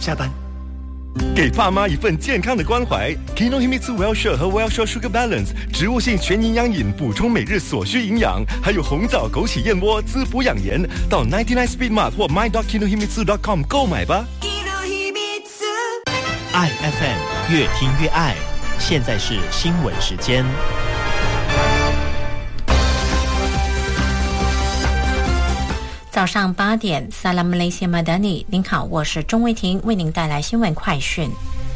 下班。 给爸妈一份健康的关怀 Kinohimitsu Well-Share 和 Well-Share Sugar Balance 植物性全营养饮，补充每日所需营养，还有红枣枸杞燕窝滋补养颜。到99 Speed Mart 或 my.kinohimitsu.com 购买吧。 爱 FM 越听越爱，现在是新闻时间。 早上8点 Salam Malaysia Madani， 您好，我是钟卫婷，为您带来新闻快讯。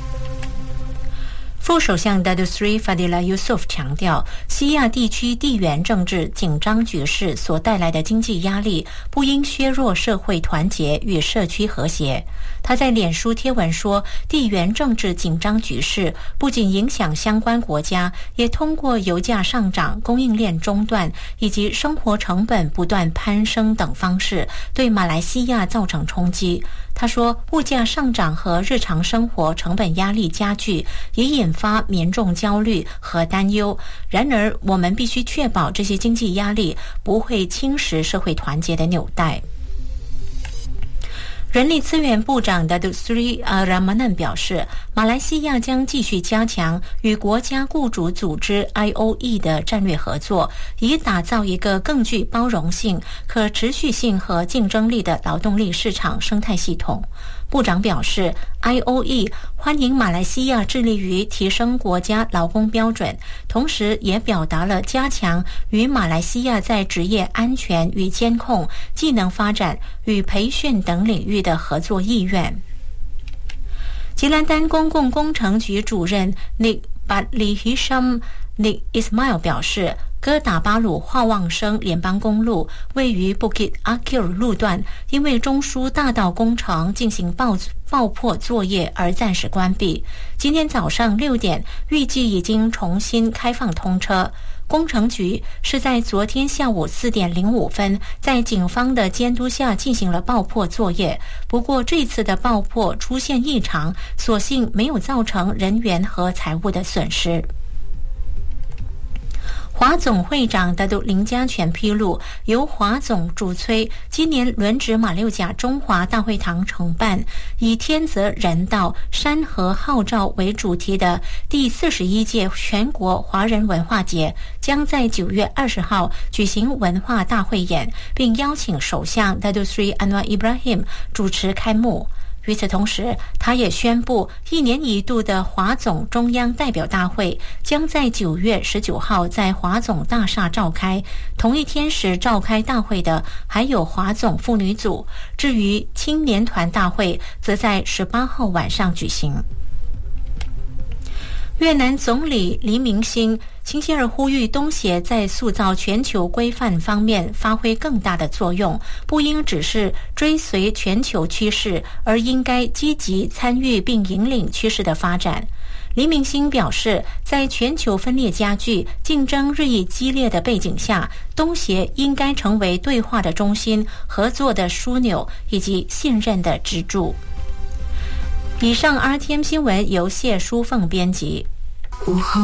副首相 Datuk Seri Fadillah Yusof 强调，西亚地区地缘政治紧张局势所带来的经济压力不应削弱社会团结与社区和谐。他在脸书贴文说，地缘政治紧张局势不仅影响相关国家，也通过油价上涨、供应链中断以及生活成本不断攀升等方式，对马来西亚造成冲击。他说，物价上涨和日常生活成本压力加剧，也引发民众焦虑和担忧。然而，我们必须确保这些经济压力不会侵蚀社会团结的纽带。人力资源部长 Datuk Seri Ramanan 表示，马来西亚将继续加强与国家雇主组织 IOE 的战略合作，以打造一个更具包容性、可持续性和竞争力的劳动力市场生态系统。部长表示 ，IOE 欢迎马来西亚致力于提升国家劳工标准，同时也表达了加强与马来西亚在职业安全与监控、技能发展与培训等领域的合作意愿。吉兰丹公共工程局主任 Nik Badli Hisham Nik Ismail 表示，哥打巴鲁华旺生联邦公路位于 Bukit Akil 路段，因为中枢大道工程进行爆破作业而暂时关闭。今天早上6点，预计已经重新开放通车。工程局是在昨天下午4点05分，在警方的监督下进行了爆破作业。不过这次的爆破出现异常，所幸没有造成人员和财物的损失。华总会长的林家全披露，由华总主催，今年轮值马六甲中华大会堂承办，以天泽人道、山河号召为主题的第41届全国华人文化节，将在9月20号举行文化大汇演，并邀请首相 Datuk Seri Anwar Ibrahim 主持开幕。与此同时，他也宣布1年1度的华总中央代表大会将在9月19号在华总大厦召开，同一天时召开大会的还有华总妇女组，至于青年团大会则在18号晚上举行。越南总理黎明星星期二呼吁东协在塑造全球规范方面发挥更大的作用，不应只是追随全球趋势，而应该积极参与并引领趋势的发展。黎明星表示，在全球分裂加剧、竞争日益激烈的背景下，东协应该成为对话的中心、合作的枢纽以及信任的支柱。以上 RTM 新闻由谢淑凤编辑。午后